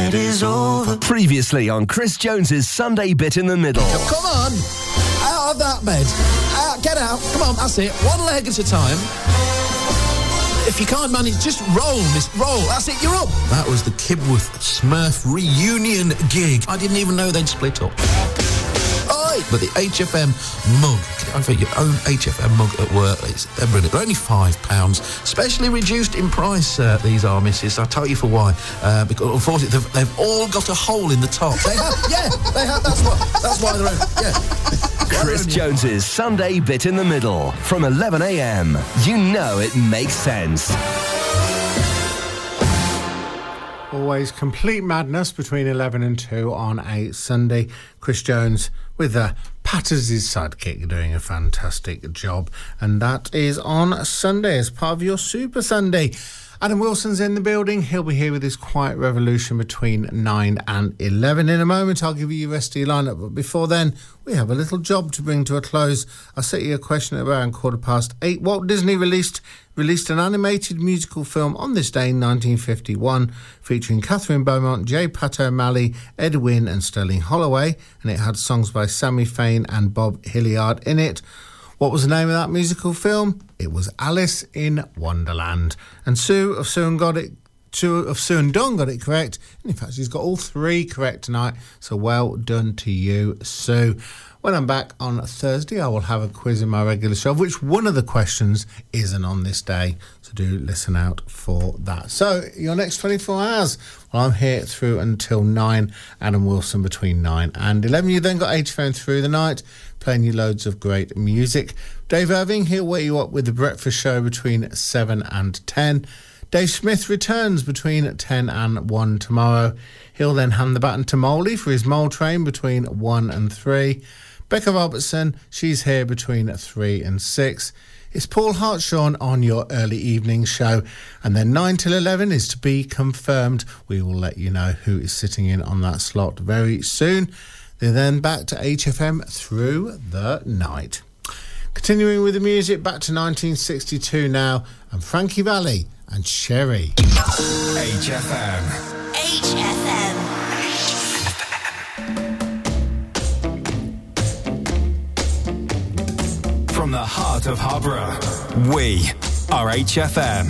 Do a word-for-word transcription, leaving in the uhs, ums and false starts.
night is over. Previously on Chris Jones's Sunday Bit in the Middle. Come on, out of that bed. Out, get out. Come on, that's it. One leg at a time. If you can't manage, just roll, miss. Roll. That's it, you're up. That was the Kibworth Smurf reunion gig. I didn't even know they'd split up. Oi! But the H F M mug, I think your own H F M mug at work, it's, they're brilliant. They're only five pounds. Specially reduced in price, uh, these are, missus. I'll tell you for why. Uh, because unfortunately, they've, they've all got a hole in the top. They have, yeah, they have. That's why. That's why they're only, yeah. Chris Jones's Sunday Bit in the Middle from eleven a m. You know it makes sense. Always complete madness between eleven and two on a Sunday. Chris Jones with uh, Pat as his sidekick, doing a fantastic job. And that is on Sunday as part of your Super Sunday. Adam Wilson's in the building. He'll be here with his Quiet Revolution between nine and eleven. In a moment, I'll give you your rest of your lineup. But before then, we have a little job to bring to a close. I'll set you a question at around quarter past eight. Walt Disney released released an animated musical film on this day in nineteen fifty-one, featuring Catherine Beaumont, J. Pat O'Malley, Ed Wynn and Sterling Holloway, and it had songs by Sammy Fain and Bob Hilliard in it. What was the name of that musical film? It was Alice in Wonderland. And Sue of Sue and got it Sue of Sue and Dawn got it correct. And in fact, she's got all three correct tonight. So well done to you, Sue. When I'm back on Thursday, I will have a quiz in my regular show, of which one of the questions isn't on this day. So do listen out for that. So your next twenty-four hours, well, I'm here through until nine. Adam Wilson between nine and eleven. You then got H F M through the night, playing you loads of great music. Dave Irving, he'll wake you up with the breakfast show between seven and ten. Dave Smith returns between ten and one tomorrow. He'll then hand the baton to Molly for his Mole Train between one and three. Becca Robertson, she's here between three and six. It's Paul Hartshorn on your early evening show. And then nine till eleven is to be confirmed. We will let you know who is sitting in on that slot very soon. They're then back to H F M through the night. Continuing with the music, back to nineteen sixty-two now, and Frankie Valli and Sherry. H F M. H F M. From the heart of Harborough, we are H F M.